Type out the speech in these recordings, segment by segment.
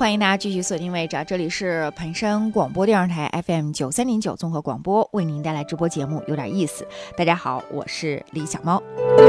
欢迎大家继续锁定位置，这里是盘山广播电视台 FM9309 综合广播，为您带来直播节目有点意思。大家好，我是李小猫。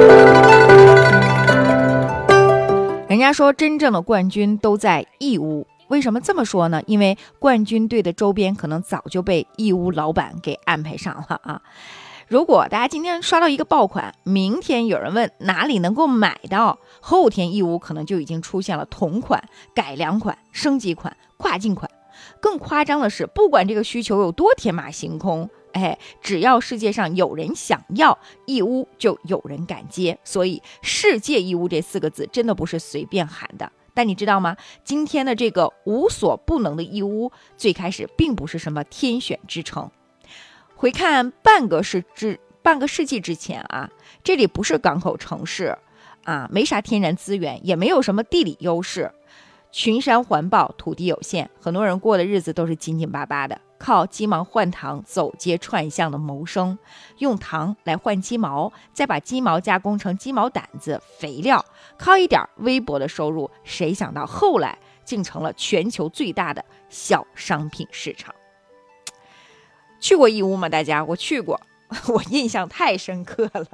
人家说真正的冠军都在义乌，为什么这么说呢？因为冠军队的周边可能早就被义乌老板给安排上了啊。如果大家今天刷到一个爆款，明天有人问哪里能够买到，后天义乌可能就已经出现了同款、改良款、升级款、跨境款。更夸张的是，不管这个需求有多天马行空，只要世界上有人想要，义乌就有人敢接。所以世界义乌这4个字真的不是随便喊的。但你知道吗？今天的这个无所不能的义乌，最开始并不是什么天选之城。回看半个世纪之前啊，这里不是港口城市啊，没啥天然资源，也没有什么地理优势，群山环抱，土地有限，很多人过的日子都是紧紧巴巴的，靠鸡毛换糖，走街串巷的谋生，用糖来换鸡毛，再把鸡毛加工成鸡毛掸子、肥料，靠一点微薄的收入，谁想到后来竟成了全球最大的小商品市场。去过义乌吗？大家，我去过，我印象太深刻了。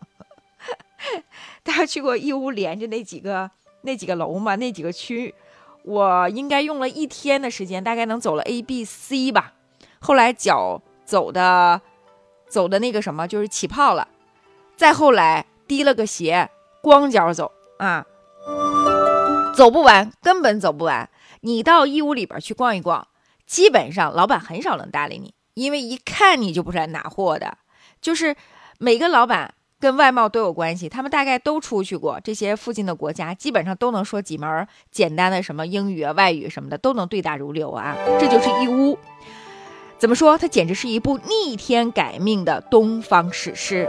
大家去过义乌连着那几个楼吗？那几个区，我应该用了1天的时间，大概能走了 A、B、C 吧。后来脚走的那个什么，就是起泡了。再后来提了个鞋，光脚走啊，走不完，根本走不完。你到义乌里边去逛一逛，基本上老板很少能搭理你。因为一看你就不是来拿货的，就是每个老板跟外贸都有关系，他们大概都出去过这些附近的国家，基本上都能说几门简单的什么英语啊、外语什么的，都能对答如流啊。这就是义乌，怎么说？它简直是一部逆天改命的东方史诗。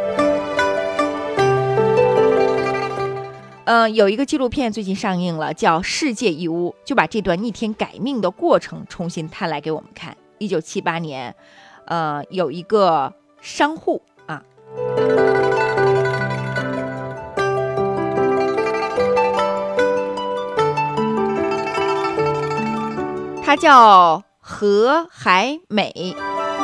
有一个纪录片最近上映了，叫《世界义乌》，就把这段逆天改命的过程重新摊来给我们看。1978年，有一个商户啊，他叫何海美，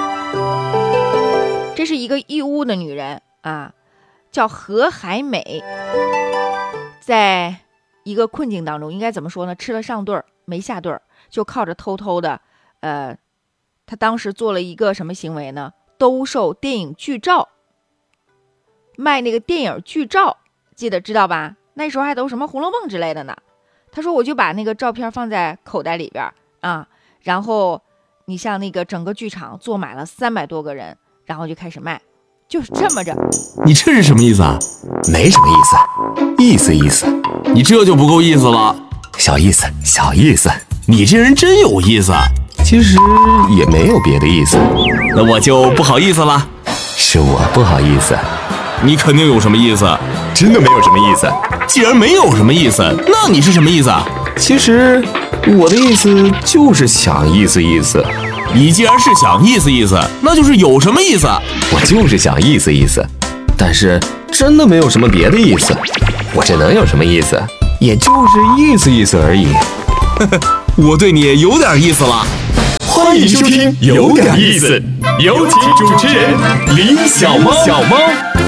这是一个义乌的女人啊，叫何海美，在一个困境当中，应该怎么说呢？吃了上顿没下顿，就靠着偷偷的，他当时做了一个什么行为呢？兜售电影剧照，卖那个电影剧照，知道吧？那时候还都什么《红楼梦》之类的呢。他说我就把那个照片放在口袋里边啊，然后你像那个整个剧场坐满了300多个人，然后就开始卖，就是这么着。 你这是什么意思啊？ 没什么意思，意思， 你这就不够意思了。 小意思， 你这人真有意思。 其实也没有别的意思， 那我就不好意思了。 是我不好意思。 你肯定有什么意思？ 真的没有什么意思。 既然没有什么意思，那你是什么意思啊？ 其实我的意思就是想意思。 你既然是想意思，那就是有什么意思？ 我就是想意思，但是真的没有什么别的意思。我这能有什么意思？也就是意思而已。 我对你有点意思了。 欢迎收听有点意思，有请主持人李小猫。